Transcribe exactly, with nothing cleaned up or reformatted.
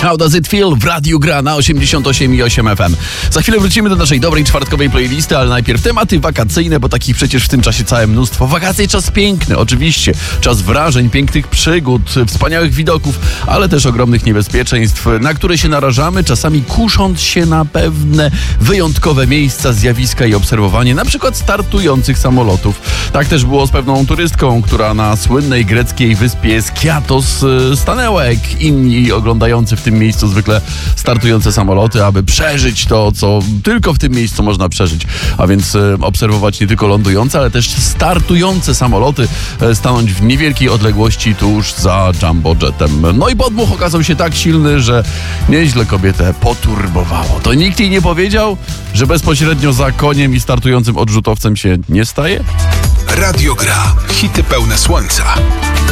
How Does It Feel w Radiu Gra na osiemdziesiąt osiem i osiem F M. Za chwilę wrócimy do naszej dobrej czwartkowej playlisty, ale najpierw tematy wakacyjne, bo takich przecież w tym czasie całe mnóstwo. Wakacje czas piękny, oczywiście. Czas wrażeń, pięknych przygód, wspaniałych widoków, ale też ogromnych niebezpieczeństw, na które się narażamy, czasami kusząc się na pewne wyjątkowe miejsca, zjawiska i obserwowanie, na przykład startujących samolotów. Tak też było z pewną turystką, która na słynnej greckiej wyspie Skiathos stanęła jak inni oglądający w tym miejscu zwykle startujące samoloty, aby przeżyć to, co tylko w tym miejscu można przeżyć. A więc e, obserwować nie tylko lądujące, ale też startujące samoloty, e, stanąć w niewielkiej odległości tuż za jumbo jetem. No i podmuch okazał się tak silny, że nieźle kobietę poturbowało. To nikt jej nie powiedział, że bezpośrednio za koniem i startującym odrzutowcem się nie staje? Radio Gra. Hity pełne słońca.